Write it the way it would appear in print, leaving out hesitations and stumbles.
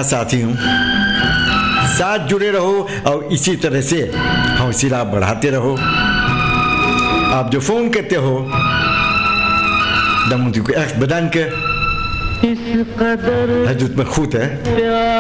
यहाँ साथी हूँ। साथ जुड़े रहो और इसी तरह से हौसला बढ़ाते रहो। आप जो फ़ोन करते हो दमुदी को एक्स बदन के हजूत में खुद है